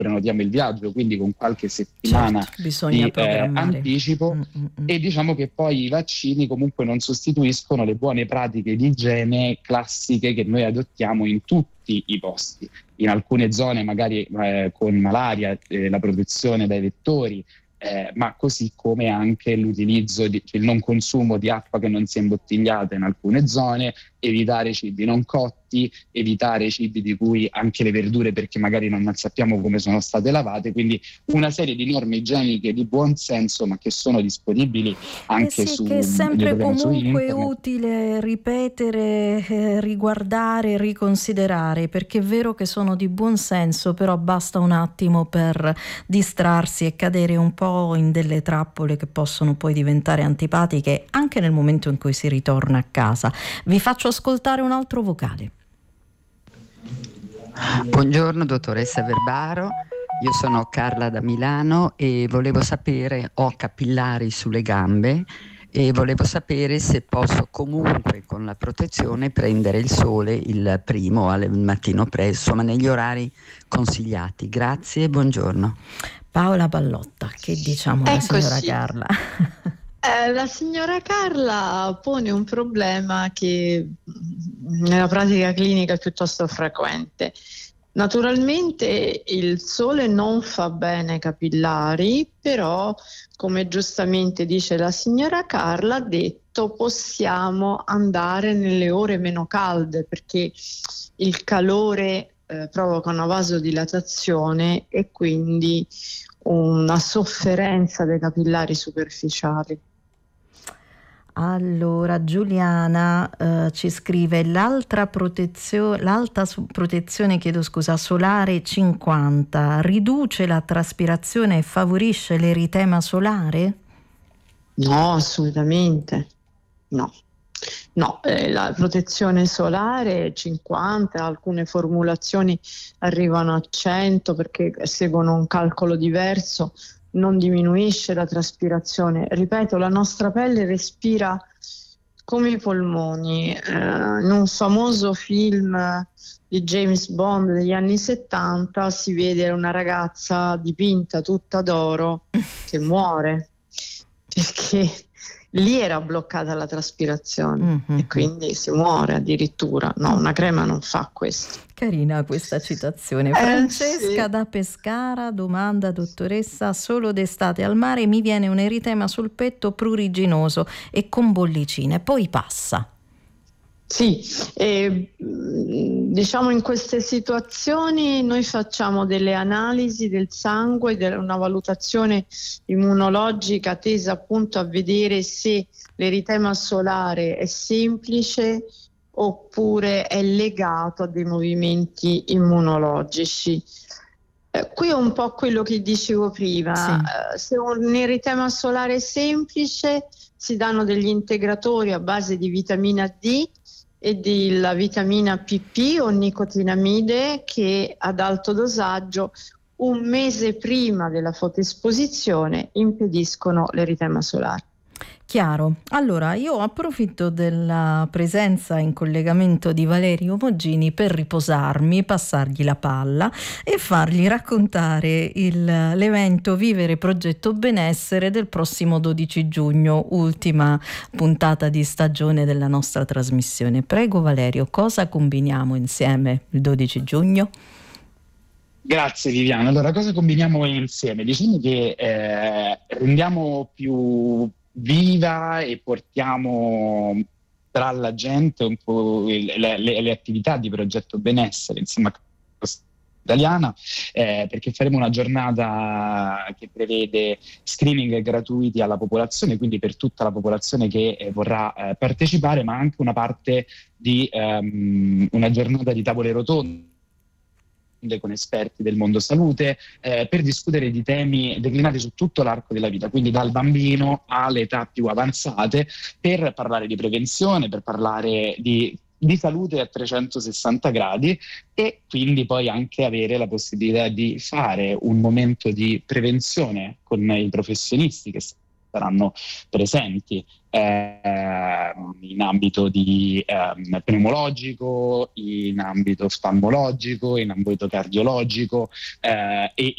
prenotiamo il viaggio, quindi con qualche settimana bisogna di programmare. anticipo. E diciamo che poi i vaccini comunque non sostituiscono le buone pratiche di igiene classiche che noi adottiamo in tutti i posti. In alcune zone magari con malaria, la protezione dai vettori, ma così come anche l'utilizzo, il non consumo di acqua che non sia imbottigliata in alcune zone, evitare cibi non cotti, evitare cibi di cui anche le verdure, perché magari non sappiamo come sono state lavate, quindi una serie di norme igieniche di buon senso, ma che sono disponibili anche che è sempre su comunque internet. utile ripetere, riguardare, riconsiderare, perché è vero che sono di buon senso, però basta un attimo per distrarsi e cadere un po' in delle trappole che possono poi diventare antipatiche anche nel momento in cui si ritorna a casa. Vi faccio ascoltare un altro vocale. Buongiorno dottoressa Verbaro, io sono Carla da Milano e volevo sapere, ho capillari sulle gambe e volevo sapere se posso comunque con la protezione prendere il sole il primo al mattino presto, ma negli orari consigliati. Grazie e buongiorno. Paola Pallotta, che diciamo alla signora Carla? La signora Carla pone un problema che nella pratica clinica è piuttosto frequente. Naturalmente il sole non fa bene ai capillari, però come giustamente dice la signora Carla, ha detto possiamo andare nelle ore meno calde perché il calore provoca una vasodilatazione e quindi una sofferenza dei capillari superficiali. Allora Giuliana ci scrive l'alta protezione solare 50 riduce la traspirazione e favorisce l'eritema solare? No, assolutamente no. La protezione solare 50, alcune formulazioni arrivano a 100 perché seguono un calcolo diverso, non diminuisce la traspirazione. Ripeto, la nostra pelle respira come i polmoni. In un famoso film di James Bond degli anni 70 si vede una ragazza dipinta tutta d'oro che muore perché lì era bloccata la traspirazione e quindi si muore addirittura. No, una crema non fa questo. Carina questa citazione. Francesca da Pescara domanda: dottoressa, solo d'estate al mare mi viene un eritema sul petto pruriginoso e con bollicine, poi passa. Sì, diciamo in queste situazioni noi facciamo delle analisi del sangue, una valutazione immunologica tesa appunto a vedere se l'eritema solare è semplice oppure è legato a dei movimenti immunologici. Qui è un po' quello che dicevo prima, se un eritema solare è semplice si danno degli integratori a base di vitamina D e della vitamina PP o nicotinamide che ad alto dosaggio un mese prima della fotoesposizione impediscono l'eritema solare. Chiaro. Allora io approfitto della presenza in collegamento di Valerio Moggini per riposarmi, passargli la palla e fargli raccontare l'evento Vivere Progetto Benessere del prossimo 12 giugno, ultima puntata di stagione della nostra trasmissione. Prego Valerio, cosa combiniamo insieme il 12 giugno? Grazie Viviana. Allora, cosa combiniamo insieme? Diciamo che rendiamo più viva e portiamo tra la gente un po' le attività di Progetto Benessere insieme a Croce Italiana, perché faremo una giornata che prevede screening gratuiti alla popolazione, quindi per tutta la popolazione che vorrà partecipare, ma anche una parte di una giornata di tavole rotonde con esperti del mondo salute per discutere di temi declinati su tutto l'arco della vita, quindi dal bambino alle età più avanzate, per parlare di prevenzione, per parlare di salute a 360 gradi e quindi poi anche avere la possibilità di fare un momento di prevenzione con i professionisti che saranno presenti in ambito di pneumologico, in ambito oftalmologico, in ambito cardiologico, e